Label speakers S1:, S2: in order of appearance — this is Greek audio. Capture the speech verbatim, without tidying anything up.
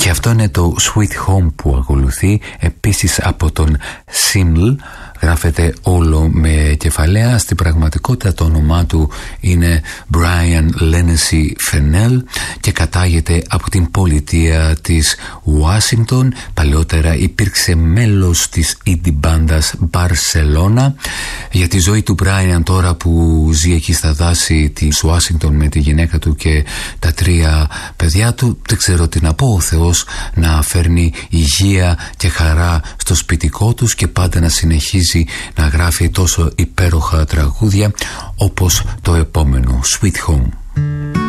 S1: Και αυτό είναι το Sweet Home που ακολουθεί, επίσης από τον Siml. Γράφεται όλο με κεφαλαία. Στην πραγματικότητα το όνομά του είναι Brian Lenessy Fennell και κατάγεται από την πολιτεία της Ουάσιγκτον. Παλαιότερα υπήρξε μέλος της indie μπάντας Barcelona. Για τη ζωή του Brian τώρα που ζει εκεί στα δάση της Ουάσιγκτον με τη γυναίκα του και τα τρία παιδιά του, δεν ξέρω τι να πω. Ο Θεός να φέρνει υγεία και χαρά στο σπιτικό τους και πάντα να συνεχίζει να γράφει τόσο υπέροχα τραγούδια όπως το επόμενο, Sweet Home.